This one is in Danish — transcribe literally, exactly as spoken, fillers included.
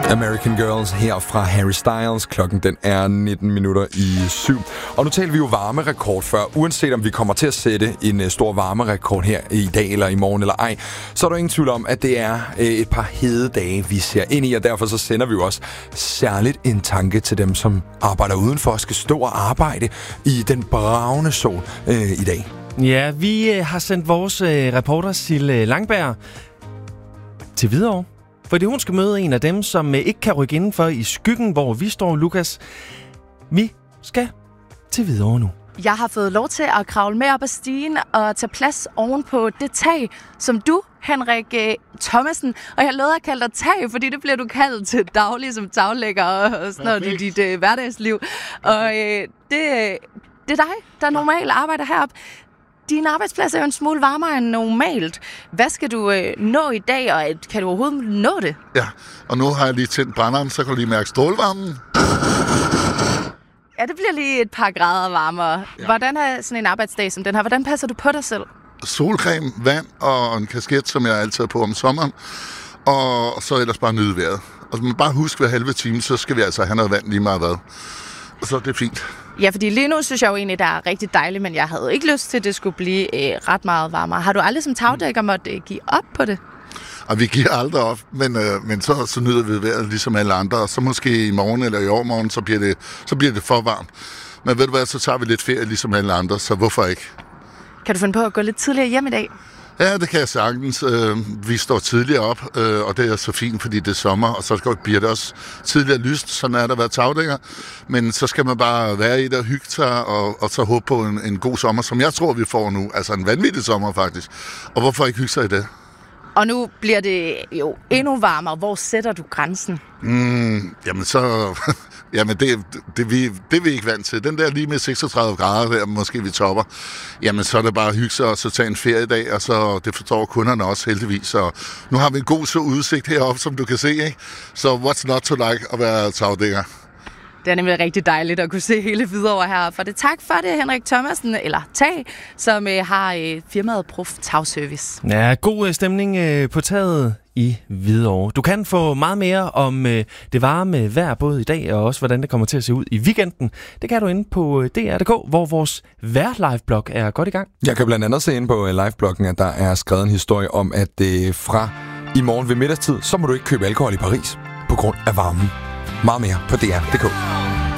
American Girls her fra Harry Styles. Klokken den er nitten minutter i syv. Og nu taler vi jo varmerekord før. Uanset om vi kommer til at sætte en stor varmerekord her i dag eller i morgen eller ej, så er der ingen tvivl om, at det er et par hede dage, vi ser ind i. Og derfor så sender vi jo også særligt en tanke til dem, som arbejder udenfor og skal stå og arbejde i den bravende sol øh, i dag. Ja, vi øh, har sendt vores øh, reporter Sille Langberg til Hvidovre. Fordi hun skal møde en af dem, som ikke kan rykke indenfor i skyggen, hvor vi står, Lukas. Vi skal til Hvidovre nu. Jeg har fået lov til at kravle med op ad stigen og tage plads oven på det tag, som du, Henrik Thomasen, og jeg lovede at kalde dig tag, fordi det bliver du kaldt til daglig som taglægger og sådan noget i dit uh, hverdagsliv. Og uh, det, det er dig, der normalt arbejder heroppe. Din arbejdsplads er jo en smule varmere end normalt. Hvad skal du øh, nå i dag, og kan du overhovedet nå det? Ja, og nu har jeg lige tændt brænderen, så kan du lige mærke strålevarmen. Ja, det bliver lige et par grader varmere. Ja. Hvordan er sådan en arbejdsdag som den her? Hvordan passer du på dig selv? Solcreme, vand og en kasket, som jeg altid har på om sommeren. Og så ellers bare nyde vejret. Og man bare husk hver halve time, så skal vi altså have noget vand lige meget hvad. Og så er det fint. Ja, fordi lige nu synes jeg jo egentlig, det er rigtig dejligt, men jeg havde ikke lyst til, at det skulle blive øh, ret meget varmere. Har du aldrig som tagdækker måtte øh, give op på det? Og vi giver aldrig op, men, øh, men så, så nyder vi vejret ligesom alle andre. Og så måske i morgen eller i overmorgen, så bliver det, så bliver det for varmt. Men ved du hvad, så tager vi lidt ferie ligesom alle andre, så hvorfor ikke? Kan du finde på at gå lidt tidligere hjem i dag? Ja, det kan jeg sagtens. Vi står tidligere op, og det er så fint, fordi det er sommer, og så bliver det også tidligere lyst, sådan er der været tagdækker. Men så skal man bare være i det og hygge sig, og, og så håbe på en, en god sommer, som jeg tror, vi får nu. Altså en vanvittig sommer, faktisk. Og hvorfor ikke hygge sig i det? Og nu bliver det jo endnu varmere. Hvor sætter du grænsen? Mm, jamen så... Jamen, det, det, vi, det er vi ikke vant til. Den der lige med seksogtredive grader, der måske vi topper, jamen så er det bare at hygge sig og så tage en feriedag, og så det forstår kunderne også heldigvis. Og nu har vi en god så udsigt heroppe, som du kan se, ikke? Så what's not to like at være tagdækker? Det er nemlig rigtig dejligt at kunne se hele Hvidovre her. For det tak for det, Henrik Thomasen, eller Tag, som øh, har øh, firmaet Prof Tagservice. Ja, god øh, stemning øh, på taget i Hvidovre. Du kan få meget mere om øh, det varme vejr både i dag og også hvordan det kommer til at se ud i weekenden. Det kan du inde på D R punktum d k, hvor vores vejr-live-blog er godt i gang. Jeg kan blandt andet se inde på live-bloggen, at der er skrevet en historie om, at øh, fra i morgen ved middagstid, så må du ikke købe alkohol i Paris på grund af varmen. Meget mere på D R punktum d k.